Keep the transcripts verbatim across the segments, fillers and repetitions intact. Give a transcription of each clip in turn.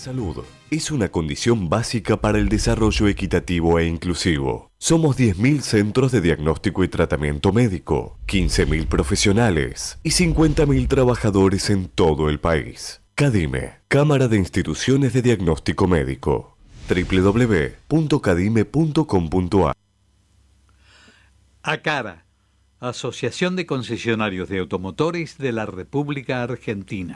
salud es una condición básica para el desarrollo equitativo e inclusivo. Somos diez mil centros de diagnóstico y tratamiento médico, quince mil profesionales y cincuenta mil trabajadores en todo el país. CADIME, Cámara de Instituciones de Diagnóstico Médico. doble u doble u doble u punto cadime punto com punto a. ACARA, Asociación de Concesionarios de Automotores de la República Argentina.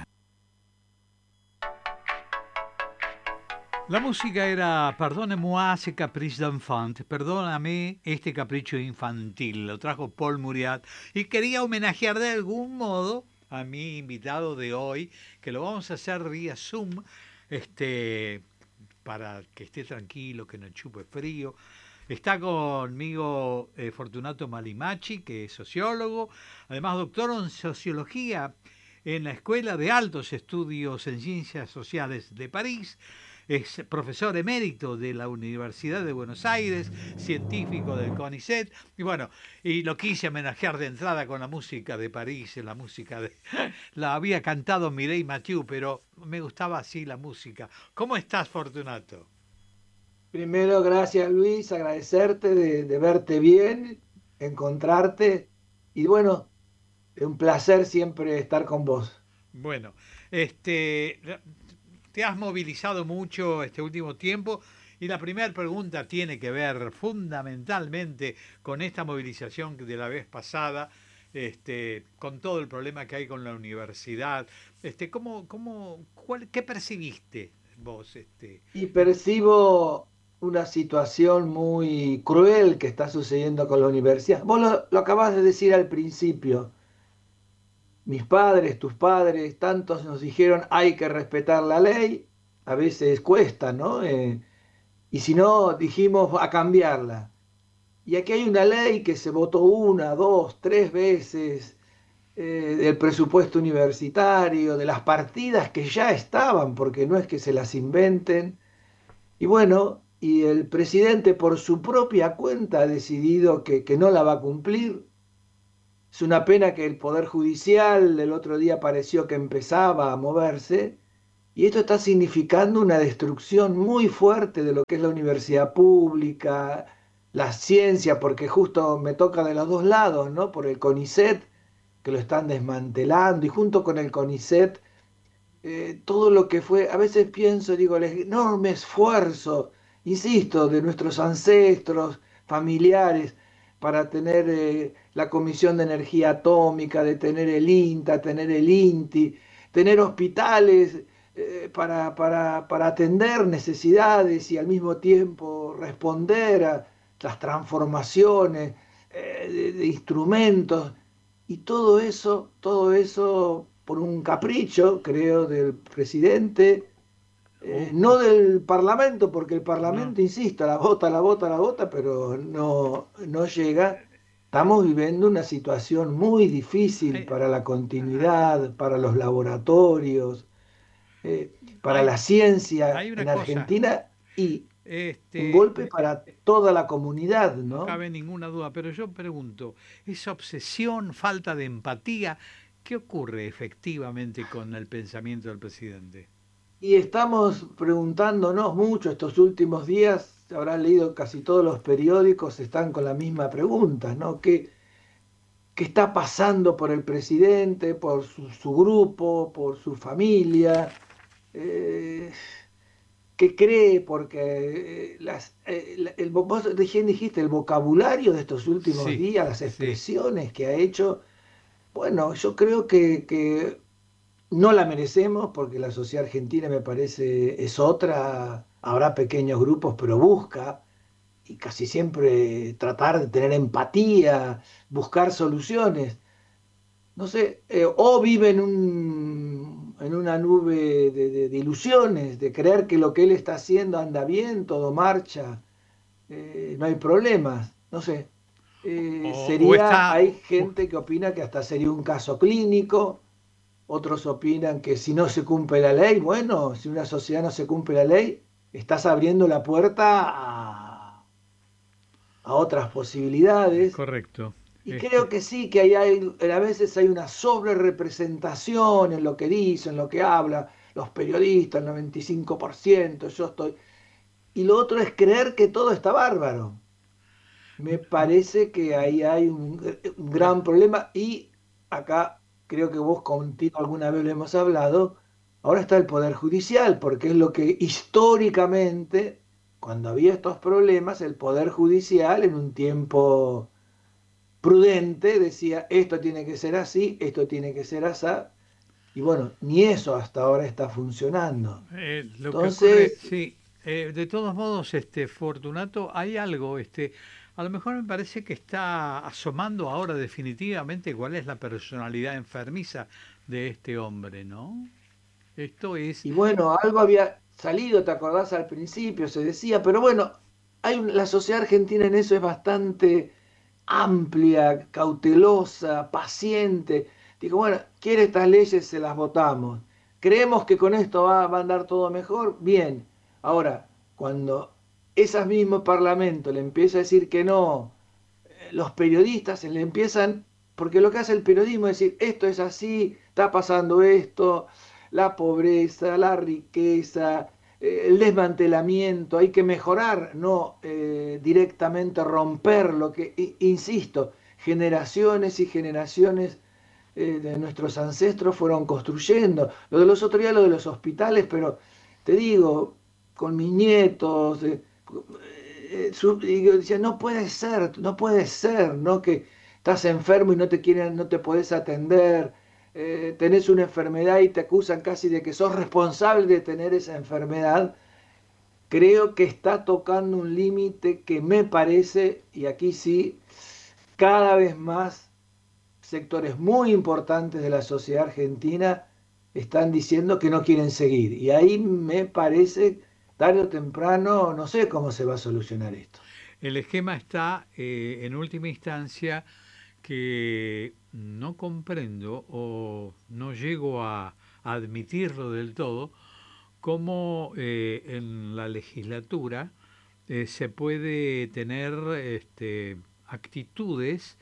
La música era Pardonnez-moi ce caprice d'enfant, perdóname este capricho infantil, lo trajo Paul Muriat y quería homenajear de algún modo a mi invitado de hoy, que lo vamos a hacer vía Zoom, este, para que esté tranquilo, que no chupe frío. Está conmigo eh, Fortunato Malimachi, que es sociólogo, además doctor en sociología en la Escuela de Altos Estudios en Ciencias Sociales de París. Es profesor emérito de la Universidad de Buenos Aires, científico del CONICET, y bueno, y lo quise homenajear de entrada con la música de París, la música de... La había cantado Mireille Mathieu, pero me gustaba así la música. ¿Cómo estás, Fortunato? Primero, gracias Luis, agradecerte de, de verte bien, encontrarte, y bueno, es un placer siempre estar con vos. Bueno, este... te has movilizado mucho este último tiempo y la primera pregunta tiene que ver fundamentalmente con esta movilización de la vez pasada, este, con todo el problema que hay con la universidad. Este, ¿cómo, cómo, cuál, ¿Qué percibiste vos? Este? Y percibo una situación muy cruel que está sucediendo con la universidad. Vos lo, lo acabas de decir al principio. Mis padres, tus padres, tantos nos dijeron hay que respetar la ley, a veces cuesta, ¿no? Eh, y si no, dijimos a cambiarla. Y aquí hay una ley que se votó una, dos, tres veces, eh, del presupuesto universitario, de las partidas que ya estaban, porque no es que se las inventen. Y bueno, y el presidente por su propia cuenta ha decidido que, que no la va a cumplir. Es una pena que el Poder Judicial el otro día pareció que empezaba a moverse y esto está significando una destrucción muy fuerte de lo que es la universidad pública, la ciencia, porque justo me toca de los dos lados, ¿no? Por el CONICET, que lo están desmantelando, y junto con el CONICET, eh, todo lo que fue, a veces pienso, digo, el enorme esfuerzo, insisto, de nuestros ancestros, familiares, para tener eh, la Comisión de Energía Atómica, de tener el INTA, tener el INTI, tener hospitales eh, para, para, para atender necesidades y al mismo tiempo responder a las transformaciones eh, de, de instrumentos. Y todo eso, todo eso por un capricho, creo, del presidente, eh, no del Parlamento, porque el Parlamento, No. insisto, la vota, la vota, la vota, pero no, no llega. Estamos viviendo una situación muy difícil Hay, para la continuidad, para los laboratorios, eh, para hay, la ciencia hay una en cosa, Argentina y un este, golpe para toda la comunidad, no ¿no? cabe ninguna duda, pero yo pregunto, esa obsesión, falta de empatía, ¿qué ocurre efectivamente con el pensamiento del presidente? Y estamos preguntándonos mucho estos últimos días, habrán leído casi todos los periódicos, están con la misma pregunta, ¿no? ¿Qué, qué está pasando por el presidente, por su, su grupo, por su familia? Eh, ¿Qué cree? Porque eh, las, eh, la- el, vos recién dijiste el vocabulario de estos últimos Sí, días, las sí. expresiones que ha hecho. Bueno, yo creo que, que no la merecemos porque la sociedad argentina me parece es otra, habrá pequeños grupos, pero busca y casi siempre tratar de tener empatía, buscar soluciones. No sé, eh, o vive en un, en una nube de, de- de ilusiones, de creer que lo que él está haciendo anda bien, todo marcha, eh, no hay problemas. No sé, O, eh, o sería, está, hay o- o- gente que opina que hasta sería un caso clínico. Otros opinan que si no se cumple la ley, bueno, si una sociedad no se cumple la ley, estás abriendo la puerta a, a otras posibilidades. correcto. Y creo Este, que sí, que hay, hay- a veces hay una sobre representación en lo que dice, en lo que habla. los periodistas, el noventa y cinco por ciento, yo estoy... Y lo otro es creer que todo está bárbaro. Me parece que ahí hay un, un gran problema y acá creo que vos contigo alguna vez lo hemos hablado, ahora está el Poder Judicial, porque es lo que históricamente, cuando había estos problemas, el Poder Judicial en un tiempo prudente decía, esto tiene que ser así, esto tiene que ser así, y bueno, ni eso hasta ahora está funcionando. Eh, lo que ocurre, Entonces, sí, eh, de todos modos, este Fortunato, hay algo, este, a lo mejor me parece que está asomando ahora definitivamente cuál es la personalidad enfermiza de este hombre, ¿no? Esto es, y bueno, algo había salido, ¿te acordás al principio? Se decía, pero bueno, hay un- la sociedad argentina en eso es bastante amplia, cautelosa, paciente. Digo, bueno, quiere estas leyes, se las votamos. Creemos que con esto va, va a andar todo mejor, bien. Ahora, cuando ese mismo parlamento le empieza a decir que no, eh, los periodistas se le empiezan, porque lo que hace el periodismo es decir, esto es así, está pasando esto, la pobreza, la riqueza, eh, el desmantelamiento, hay que mejorar, no eh, directamente romper lo que, i- insisto, generaciones y generaciones eh, de nuestros ancestros fueron construyendo. Lo de los otros días, lo de los hospitales, pero te digo, con mis nietos, eh, eh, su- y yo decía, no puede ser, no puede ser, ¿no? Que estás enfermo y no te quieren, no te podés atender, eh, tenés una enfermedad y te acusan casi de que sos responsable de tener esa enfermedad. Creo que está tocando un límite que me parece, y aquí sí, cada vez más sectores muy importantes de la sociedad argentina están diciendo que no quieren seguir. Y ahí me parece, tarde o temprano, no sé cómo se va a solucionar esto. el esquema está, eh, en última instancia, que no comprendo o no llego a, a admitirlo del todo, cómo eh, en la legislatura eh, se puede tener este, actitudes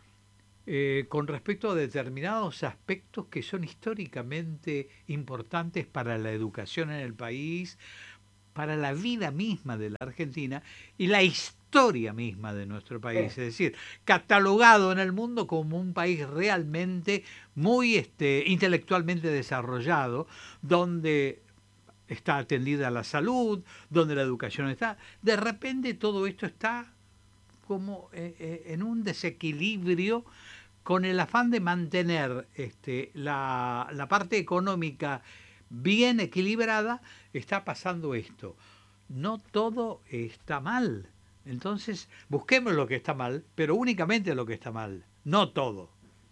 eh, con respecto a determinados aspectos que son históricamente importantes para la educación en el país, para la vida misma de la Argentina y la historia misma de nuestro país, Eh, es decir, catalogado en el mundo como un país realmente muy este, intelectualmente desarrollado, donde está atendida la salud, donde la educación está. De repente todo esto está como eh, eh, en un desequilibrio con el afán de mantener este, la, la parte económica bien equilibrada, está pasando esto. No todo está mal. Entonces, busquemos lo que está mal, pero únicamente lo que está mal, no todo.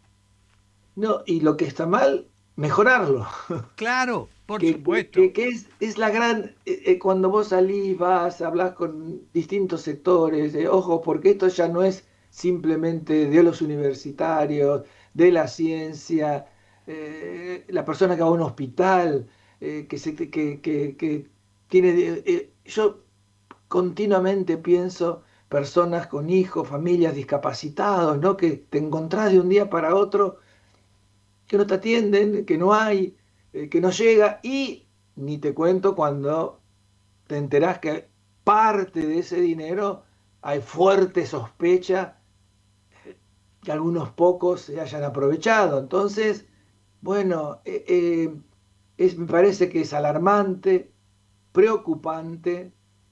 no, y lo que está mal, mejorarlo. Claro, por Que, supuesto. que- que es, es la gran, eh, eh, cuando vos salís, vas, hablas con distintos sectores, eh, ojo, porque esto ya no es simplemente de los universitarios, de la ciencia, eh, la persona que va a un hospital, eh, que, se, que, que- que tiene, eh, eh, yo continuamente pienso personas con hijos, familias discapacitados, ¿no? Que te encontrás de un día para otro que no te atienden, que no hay, eh, que no llega y ni te cuento cuando te enterás que parte de ese dinero hay fuerte sospecha que algunos pocos se hayan aprovechado. Entonces, bueno, eh, eh, es, me parece que es alarmante, preocupante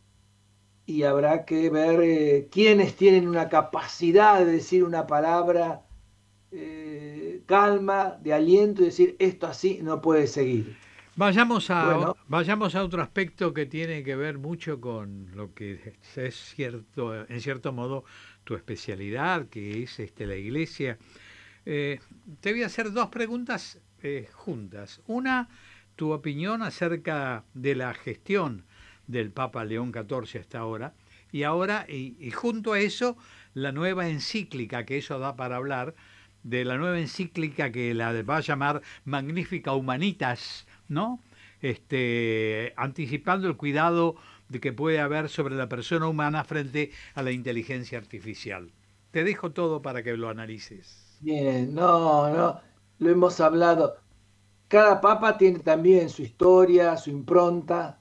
y habrá que ver eh, quiénes tienen una capacidad de decir una palabra eh, calma, de aliento y decir esto así no puede seguir. Vayamos a, Bueno, vayamos a otro aspecto que tiene que ver mucho con lo que es cierto, en cierto modo, tu especialidad, que es este, la iglesia. Eh, te voy a hacer dos preguntas eh, juntas. Una, tu opinión acerca de la gestión del Papa León catorce hasta ahora. Y ahora, y, y junto a eso, la nueva encíclica, que eso da para hablar, de la nueva encíclica que la va a llamar Magnifica Humanitas, ¿no? Este, anticipando el cuidado de que puede haber sobre la persona humana frente a la inteligencia artificial. Te dejo todo para que lo analices. bien, no, no, lo hemos hablado. cada papa tiene también su historia, su impronta,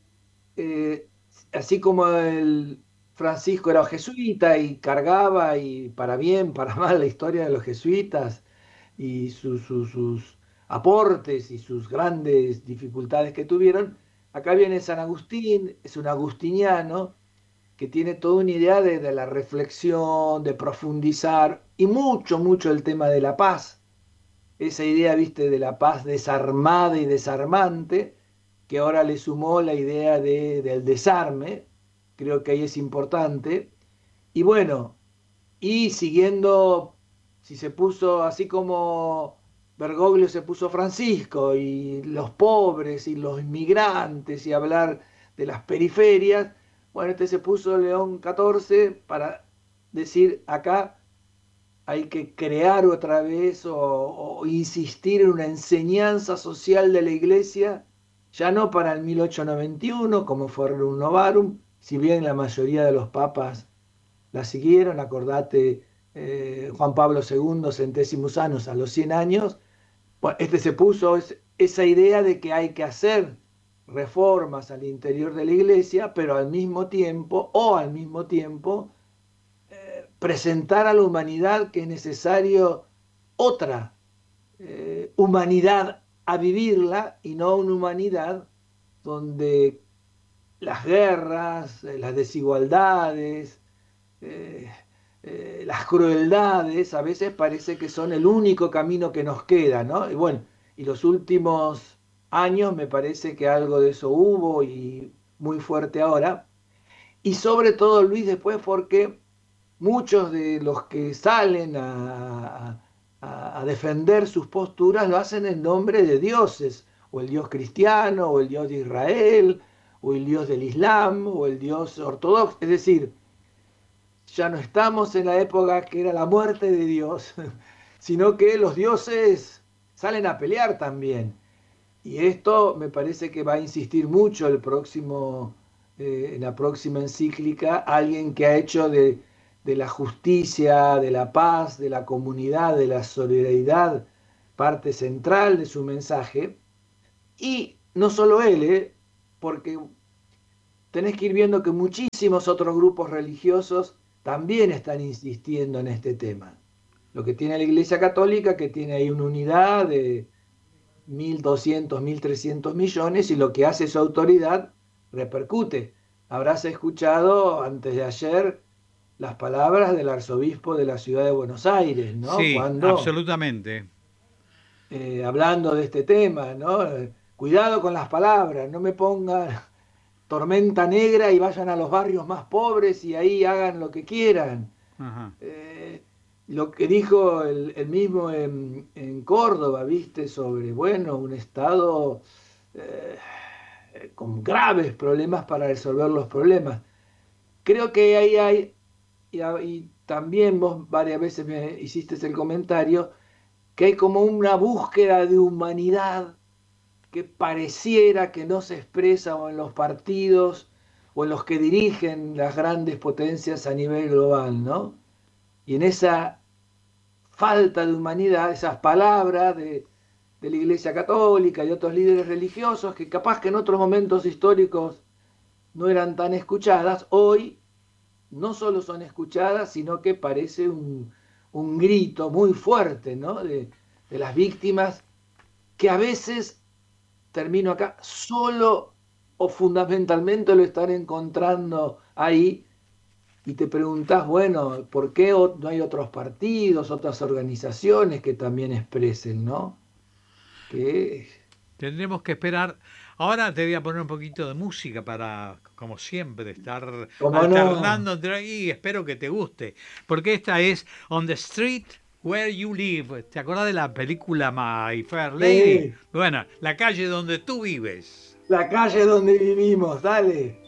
eh, así como el Francisco era jesuita y cargaba, y para bien, para mal, la historia de los jesuitas y sus, sus, sus aportes y sus grandes dificultades que tuvieron. Acá viene San Agustín, es un agustiniano que tiene toda una idea de, de la reflexión, de profundizar, y mucho, mucho el tema de la paz. Esa idea, viste, de la paz desarmada y desarmante, que ahora le sumó la idea de, del desarme, creo que ahí es importante. Y bueno, y siguiendo, si se puso así como Bergoglio se puso Francisco, y los pobres y los inmigrantes, y hablar de las periferias, bueno, este se puso León catorce para decir acá hay que crear otra vez o, o insistir en una enseñanza social de la iglesia, ya no para el mil ochocientos noventa y uno, como fue Rerum Novarum, si bien la mayoría de los papas la siguieron, acordate, eh, Juan Pablo segundo, Centésimos Annus, a los cien años, bueno, este se puso es, esa idea de que hay que hacer reformas al interior de la iglesia, pero al mismo tiempo, o al mismo tiempo, presentar a la humanidad que es necesario otra eh, humanidad a vivirla, y no una humanidad donde las guerras, eh, las desigualdades, eh, eh, las crueldades a veces parece que son el único camino que nos queda, ¿no? Y bueno, y los últimos años me parece que algo de eso hubo, y muy fuerte ahora. Y sobre todo, Luis, después porque muchos de los que salen a, a, a, defender sus posturas lo hacen en nombre de dioses, o el dios cristiano, o el dios de Israel, o el dios del Islam, o el dios ortodoxo. Es decir, ya no estamos en la época que era la muerte de Dios, sino que los dioses salen a pelear también. Y esto me parece que va a insistir mucho el próximo, eh, en la próxima encíclica, alguien que ha hecho de de la justicia, de la paz, de la comunidad, de la solidaridad, parte central de su mensaje. Y no solo él, ¿eh? Porque tenés que ir viendo que muchísimos otros grupos religiosos también están insistiendo en este tema. Lo que tiene la Iglesia Católica, que tiene ahí una unidad de mil doscientos, mil trescientos millones, y lo que hace su autoridad repercute. Habrás escuchado antes de ayer las palabras del arzobispo de la ciudad de Buenos Aires, ¿no? Sí, Cuando, absolutamente. Eh, hablando de este tema, ¿no? Cuidado con las palabras, no me pongan tormenta negra y vayan a los barrios más pobres y ahí hagan lo que quieran. Ajá. Eh, lo que dijo el, el mismo en, en, Córdoba, viste, sobre, bueno, un Estado eh, con graves problemas para resolver los problemas. Creo que ahí hay, y, y también vos varias veces me hiciste el comentario, que hay como una búsqueda de humanidad que pareciera que no se expresa o en los partidos o en los que dirigen las grandes potencias a nivel global, ¿no? Y en esa falta de humanidad, esas palabras de, de la Iglesia Católica y otros líderes religiosos, que capaz que en otros momentos históricos no eran tan escuchadas, hoy no solo son escuchadas, sino que parece un, un grito muy fuerte, ¿no? de, de las víctimas, que a veces, termino acá, solo o fundamentalmente lo están encontrando ahí, y te preguntás, bueno, ¿por qué no hay otros partidos, otras organizaciones que también expresen, ¿no? Que... Tendremos que esperar. Ahora te voy a poner un poquito de música para, como siempre, estar alternando entre ahí, y espero que te guste, porque esta es On the Street Where You Live. ¿Te acordás de la película My Fair Lady? Sí. Bueno, la calle donde tú vives. La calle donde vivimos, dale.